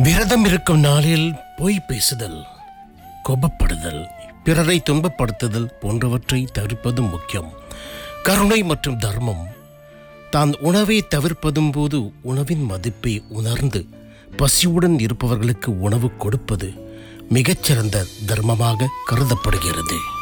விரதம் இருக்கும் நாளில் பொய் பேசுதல், கோபப்படுதல், பிறரை துன்பப்படுத்துதல் போன்றவற்றை தவிர்ப்பதும் முக்கியம். கருணை மற்றும் தர்மம். தான் உணவை தவிர்ப்பதும் போது உணவின் மதிப்பை உணர்ந்து பசியுடன் இருப்பவர்களுக்கு உணவு கொடுப்பது மிகச்சிறந்த தர்மமாக கருதப்படுகிறது.